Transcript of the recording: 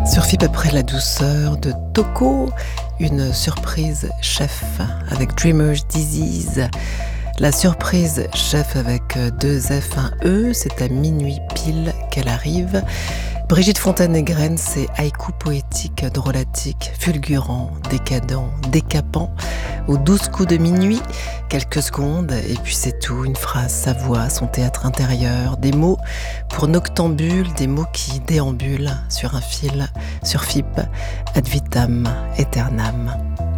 Sur FIP après la douceur de Toko, une surprise chef avec Dreamer's Disease. La surprise chef avec 2 F, 1 E, c'est à minuit pile qu'elle arrive. Brigitte Fontaine-Négrenne, c'est haïku poétique, drôlatique, fulgurant, décadent, décapant. Aux 12 coups de minuit, quelques secondes, et puis c'est tout, une phrase, sa voix, son théâtre intérieur, des mots pour noctambule, des mots qui déambulent sur un fil, sur FIP, ad vitam aeternam.